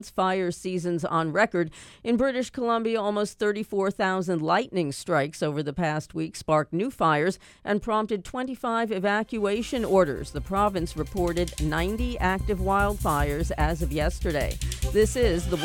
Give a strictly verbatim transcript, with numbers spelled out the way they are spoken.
fire seasons on record. In British Columbia, almost thirty-four thousand lightning strikes over the past week sparked new fires and prompted twenty-five evacuation orders. The province reported ninety active wildfires as of yesterday. This is the